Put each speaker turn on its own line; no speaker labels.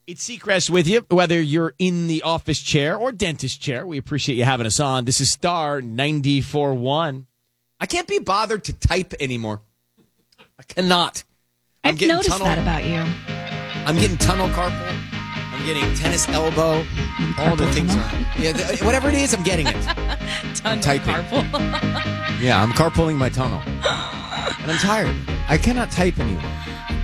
It's Seacrest with you, whether you're in the office chair or dentist chair. We appreciate you having us on. This is Star 94.1. I can't be bothered to type anymore. I cannot.
I've noticed that about you.
I'm getting tunnel carpal. I'm getting tennis elbow. All the things are. Yeah, whatever it is, I'm getting it.
Tunnel carpal.
Yeah, I'm carpooling my tunnel. And I'm tired. I cannot type anymore.